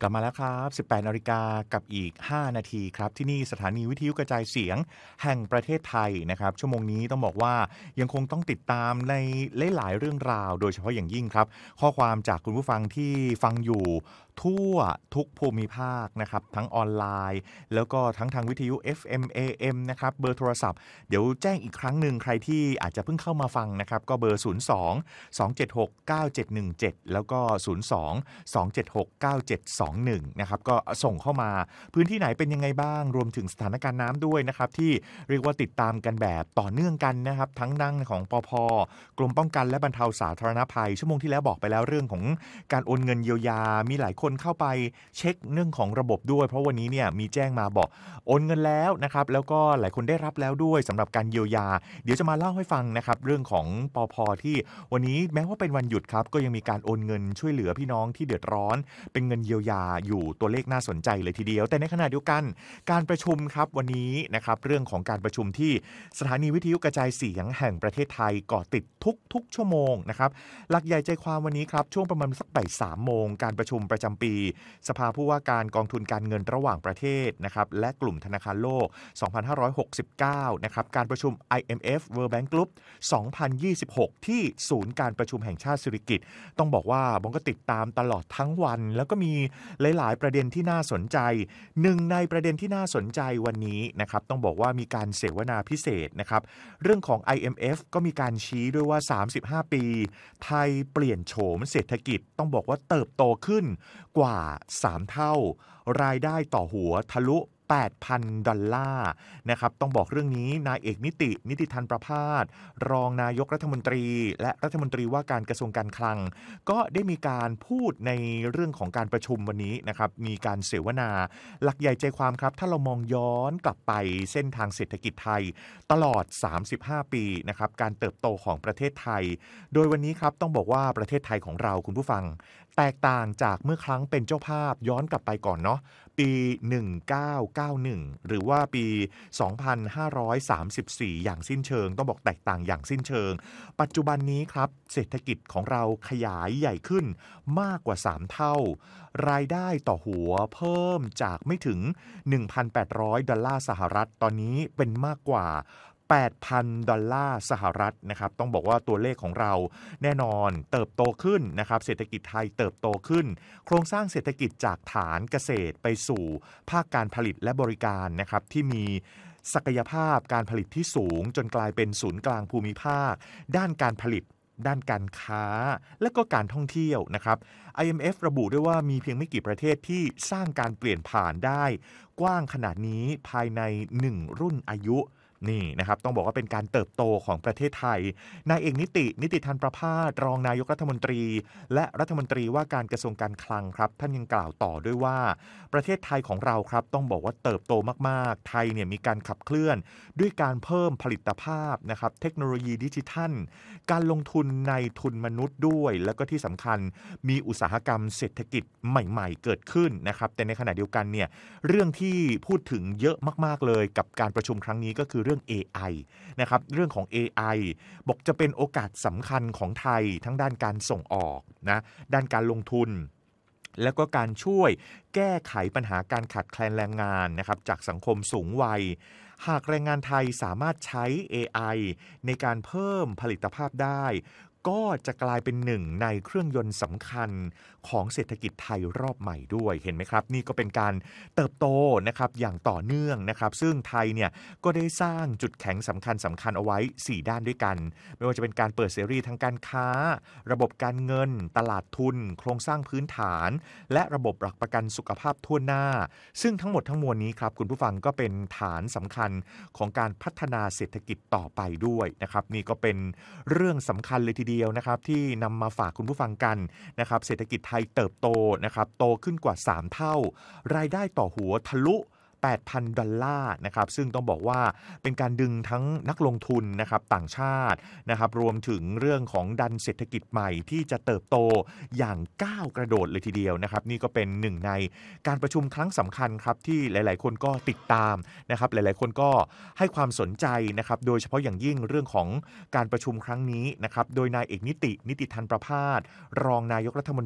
ลับมาแล้วครับ 18 นาฬิกากับอีก 5 นาทีครับ ที่นี่สถานีวิทยุกระจายเสียงแห่งประเทศไทยนะครับ ชั่วโมงนี้ต้องบอกว่ายังคงต้องติดตามในหลายๆเรื่องราว โดยเฉพาะอย่างยิ่งครับ ข้อความจากคุณผู้ฟังที่ฟังอยู่ทั่วทุกภูมิภาคนะครับ ทั้งออนไลน์ แล้วก็ทั้งทางวิทยุ FM AM นะครับ เบอร์โทรศัพท์ เดี๋ยวแจ้งอีกครั้งหนึ่งใครที่อาจจะเพิ่งเข้ามาฟังนะครับ ก็เบอร์ 02-276-9717 แล้วก็ 02-276-9721 นะครับ ก็ส่งเข้ามาพื้นที่ไหนเป็นยังไงบ้าง รวมถึงสถานการณ์น้ำด้วยนะครับ ที่เรียกว่าติดตามกันแบบต่อเนื่องกันนะครับ ทั้งด้านของปภ.กรมป้องกันและบรรเทาสาธารณภัย ชั่วโมงที่แล้วบอกไปแล้วเรื่องของการโอนเงินเยียวยา มีหลายคนเข้าไปเช็คเรื่องของระบบด้วย เพราะวันนี้เนี่ยมีแจ้งมาบอกโอนเงินแล้วนะครับ แล้วก็หลายคนได้รับแล้วด้วยสำหรับการเยียวยา เดี๋ยวจะมาเล่าให้ฟังนะครับเรื่องของปภ.ที่วันนี้แม้ว่าเป็นวันหยุดครับก็ยังมีการโอนเงินช่วยเหลือพี่น้องที่เดือดร้อนเป็นเงินเยียวยาอยู่ตัวเลขน่าสนใจเลยทีเดียวแต่ในขณะเดียวกันการประชุมครับวันนี้นะครับเรื่องของการประชุมที่สถานีวิทยุกระจายเสียงแห่งประเทศไทยเกาะติดทุกชั่วโมงนะครับหลักใหญ่ใจความวันนี้ครับช่วงประมาณสักบ่าย 3 โมงการประชุมประจำปีสภาผู้ว่าการกองทุนการเงินระหว่างประเทศนะครับและกลุ่มธนาคารโลก 2569 นะครับการประชุม IMF World Bank Group 2026 ที่ศูนย์การประชุมแห่งชาติสิริกิติ์ต้องบอกว่าบงก็ติดตามตลอดทั้งวันแล้วก็มีหลายๆประเด็นที่น่าสนใจหนึ่งในประเด็นที่น่าสนใจวันนี้นะครับต้องบอกว่ามีการเสวนาพิเศษนะครับเรื่องของ IMF ก็มีการชี้ด้วยว่า35 ปีไทยเปลี่ยนโฉมเศรษฐกิจต้องบอกว่าเติบโตขึ้นกว่า3เท่ารายได้ต่อหัวทะลุ$8,000 นะครับต้องบอกเรื่องนี้นายเอกนิติธันประภาสรองนายกรัฐมนตรีและรัฐมนตรีว่าการกระทรวงการคลังก็ได้มีการพูดในเรื่องของการประชุมวันนี้นะครับมีการเสวนาหลักใหญ่ใจความครับถ้าเรามองย้อนกลับไปเส้นทางเศรษฐกิจไทยตลอด35 ปีนะครับการเติบโตของประเทศไทยโดยวันนี้ครับต้องบอกว่าประเทศไทยของเราคุณผู้ฟังแตกต่างจากเมื่อครั้งเป็นเจ้าภาพย้อนกลับไปก่อนเนาะปี1991หรือว่าปี2534อย่างสิ้นเชิงต้องบอกแตกต่างอย่างสิ้นเชิงปัจจุบันนี้ครับเศรษฐกิจของเราขยายใหญ่ขึ้นมากกว่า3เท่ารายได้ต่อหัวเพิ่มจากไม่ถึง $1,800 สหรัฐตอนนี้เป็นมากกว่า$8,000 สหรัฐนะครับต้องบอกว่าตัวเลขของเราแน่นอนเติบโตขึ้นนะครับเศรษฐกิจไทยเติบโตขึ้นโครงสร้างเศรษฐกิจจากฐานเกษตรไปสู่ภาคการผลิตและบริการนะครับที่มีศักยภาพการผลิตที่สูงจนกลายเป็นศูนย์กลางภูมิภาคด้านการผลิตด้านการค้าและก็การท่องเที่ยวนะครับ IMF ระบุด้วยว่ามีเพียงไม่กี่ประเทศที่สร้างการเปลี่ยนผ่านได้กว้างขนาดนี้ภายใน1รุ่นอายุนี่นะครับต้องบอกว่าเป็นการเติบโตของประเทศไทยนายเอกนิติธันประภาสรองนายกรัฐมนตรีและรัฐมนตรีว่าการกระทรวงการคลังครับท่านยังกล่าวต่อด้วยว่าประเทศไทยของเราครับต้องบอกว่าเติบโตมากๆไทยเนี่ยมีการขับเคลื่อนด้วยการเพิ่มผลิตภาพนะครับเทคโนโลยีดิจิทัลการลงทุนในทุนมนุษย์ด้วยแล้วก็ที่สำคัญมีอุตสาหกรรมเศรษฐกิจใหม่ๆเกิดขึ้นนะครับแต่ในขณะเดียวกันเนี่ยเรื่องที่พูดถึงเยอะมากๆเลยกับการประชุมครั้งนี้ก็คือเรื่องAI นะครับเรื่องของ AI บอกจะเป็นโอกาสสำคัญของไทยทั้งด้านการส่งออกนะด้านการลงทุนแล้วก็การช่วยแก้ไขปัญหาการขาดแคลนแรงงานนะครับจากสังคมสูงวัยหากแรงงานไทยสามารถใช้ AI ในการเพิ่มผลิตภาพได้ก็จะกลายเป็นหนึ่งในเครื่องยนต์สำคัญของเศรษฐกิจไทยรอบใหม่ด้วยเห็นไหมครับนี่ก็เป็นการเติบโตนะครับอย่างต่อเนื่องนะครับซึ่งไทยเนี่ยก็ได้สร้างจุดแข็งสำคัญเอาไว้4ด้านด้วยกันไม่ว่าจะเป็นการเปิดเสรีทางการค้าระบบการเงินตลาดทุนโครงสร้างพื้นฐานและระบบหลักประกันสุขภาพทั่วหน้าซึ่งทั้งหมดทั้งมวลนี้ครับคุณผู้ฟังก็เป็นฐานสำคัญของการพัฒนาเศรษฐกิจต่อไปด้วยนะครับนี่ก็เป็นเรื่องสำคัญเลยทีเดียวนะครับที่นำมาฝากคุณผู้ฟังกันนะครับเศรษฐกิจไทยเติบโตนะครับโตขึ้นกว่า3เท่ารายได้ต่อหัวทะลุ$8,000 นะครับซึ่งต้องบอกว่าเป็นการดึงทั้งนักลงทุนนะครับต่างชาตินะครับรวมถึงเรื่องของดันเศรษฐกิจใหม่ที่จะเติบโตอย่างก้าวกระโดดเลยทีเดียวนะครับนี่ก็เป็นหนึ่งในการประชุมครั้งสำคัญครับที่หลายๆคนก็ติดตามนะครับหลายๆคนก็ให้ความสนใจนะครับโดยเฉพาะอย่างยิ่งเรื่องของการประชุมครั้งนี้นะครับโดยนายเอกนิติธันประภาสรองนายกรัฐมนตรี